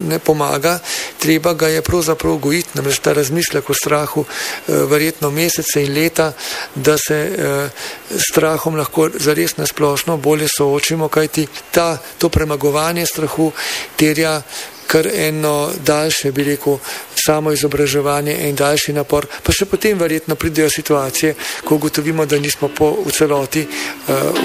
ne pomaga, treba ga je pravzaprav gojiti, namreč ta razmislek o strahu verjetno mesece in leta, da se strahom lahko zares nasplošno bolje soočimo, kajti to premagovanje strahu terja kar eno daljše, bi rekel, samo izobraževanje, en daljši napor, pa še potem verjetno pridejo situacije, ko ugotovimo, da nismo v celoti